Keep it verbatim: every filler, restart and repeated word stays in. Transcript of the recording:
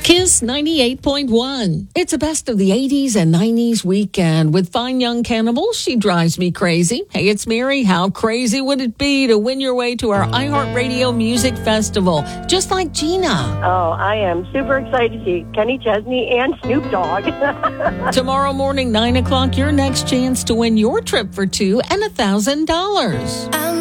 Kiss ninety-eight point one. It's a best of the eighties and nineties weekend with Fine Young Cannibal. She drives me crazy. Hey, it's Mary. How crazy would it be to win your way to our iHeartRadio Music Festival, just like Gina? Oh, I am super excited to see Kenny Chesney and Snoop Dogg. Tomorrow morning, nine o'clock, your next chance to win your trip for two and a thousand dollars.